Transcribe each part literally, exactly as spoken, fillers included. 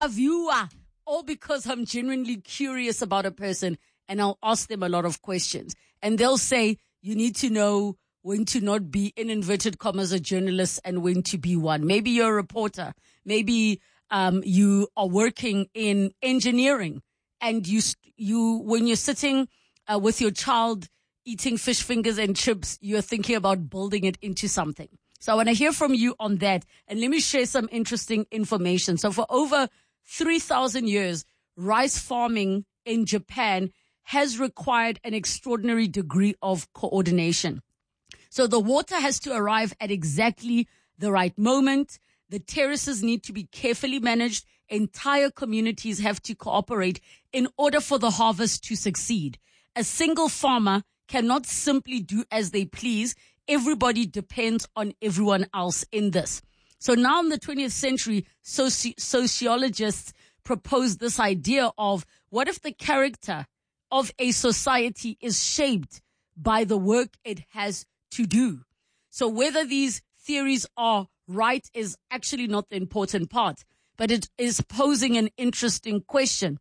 a viewer, or because I'm genuinely curious about a person and I'll ask them a lot of questions. And they'll say, you need to know when to not be, in inverted commas, a journalist and when to be one. Maybe you're a reporter. Maybe um, you are working in engineering and you, you when you're sitting uh, with your child eating fish fingers and chips, you're thinking about building it into something. So I want to hear from you on that. And let me share some interesting information. So for over three thousand years, rice farming in Japan has required an extraordinary degree of coordination. So the water has to arrive at exactly the right moment. The terraces need to be carefully managed. Entire communities have to cooperate in order for the harvest to succeed. A single farmer cannot simply do as they please. Everybody depends on everyone else in this. So now in the twentieth century, soci- sociologists propose this idea of what if the character of a society is shaped by the work it has to do. So whether these theories are right is actually not the important part, but it is posing an interesting question.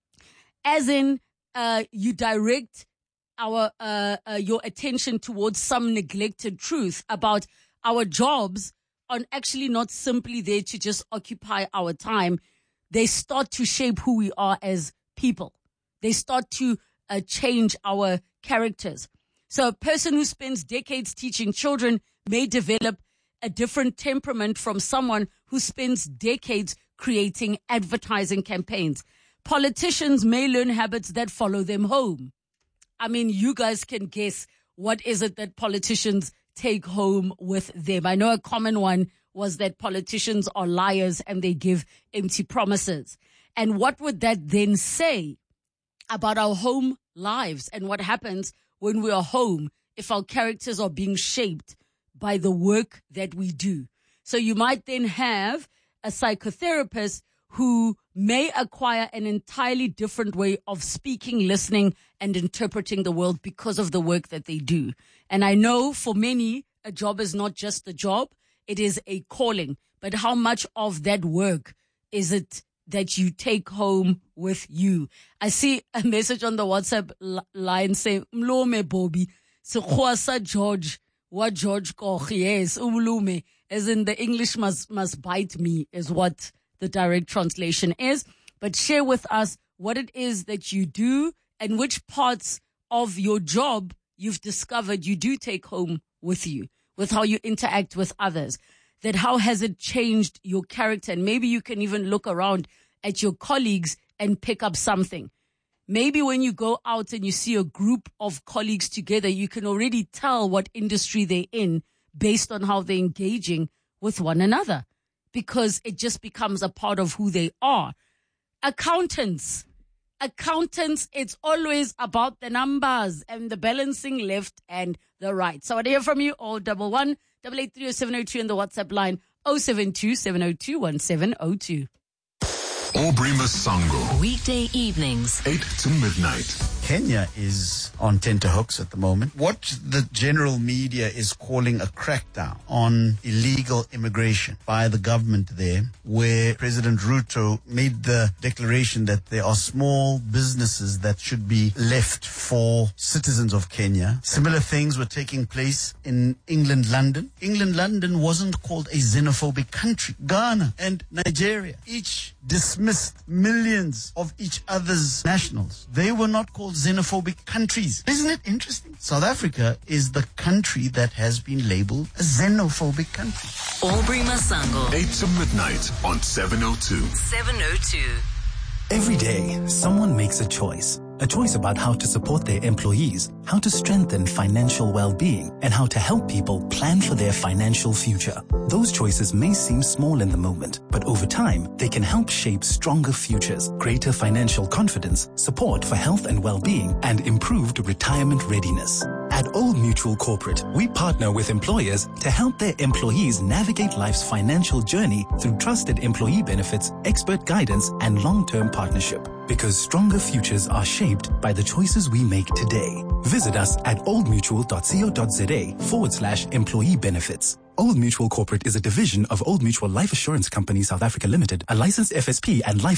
As in, uh, you direct our uh, uh, your attention towards some neglected truth about our jobs are actually not simply there to just occupy our time. They start to shape who we are as people. They start to uh, change our characters. So a person who spends decades teaching children may develop a different temperament from someone who spends decades creating advertising campaigns. Politicians may learn habits that follow them home. I mean, you guys can guess what is it that politicians take home with them. I know a common one was that politicians are liars and they give empty promises. And what would that then say about our home lives and what happens when we are home if our characters are being shaped by the work that we do? So you might then have a psychotherapist who may acquire an entirely different way of speaking, listening, and interpreting the world because of the work that they do. And I know for many, a job is not just a job, it is a calling. But how much of that work is it that you take home with you? I see a message on the WhatsApp line saying, Mlome Bobby, Sekhuasa George, what George Koch, yes, umlume, as in the English must, must bite me, is what the direct translation is. But share with us what it is that you do and which parts of your job you've discovered you do take home with you, with how you interact with others. That how has it changed your character? And maybe you can even look around at your colleagues and pick up something. Maybe when you go out and you see a group of colleagues together, you can already tell what industry they're in based on how they're engaging with one another, because it just becomes a part of who they are. Accountants. Accountants, it's always about the numbers and the balancing left and the right. So I want to hear from you, oh double one, double eight three oh seven oh two in the WhatsApp line, oh seven two, seven oh two, one seven oh two. Aubrey Masango. Weekday evenings, eight to midnight. Kenya is on tenterhooks at the moment. What the general media is calling a crackdown on illegal immigration by the government there, where President Ruto made the declaration that there are small businesses that should be left for citizens of Kenya. Similar things were taking place in England, London. England, London wasn't called a xenophobic country. Ghana and Nigeria each dismissed millions of each other's nationals. They were not called xenophobic countries. Isn't it interesting? South Africa is the country that has been labeled a xenophobic country. Aubrey Masango, eight to midnight on seven oh two. seven oh two. Every day, someone makes a choice. A choice about how to support their employees, how to strengthen financial well-being, and how to help people plan for their financial future. Those choices may seem small in the moment, but over time, they can help shape stronger futures, greater financial confidence, support for health and well-being, and improved retirement readiness. At Old Mutual Corporate, we partner with employers to help their employees navigate life's financial journey through trusted employee benefits, expert guidance, and long-term partnership. Because stronger futures are shaped by the choices we make today. Visit us at oldmutual.co.za forward slash employee benefits. Old Mutual Corporate is a division of Old Mutual Life Assurance Company South Africa Limited, a licensed F S P and life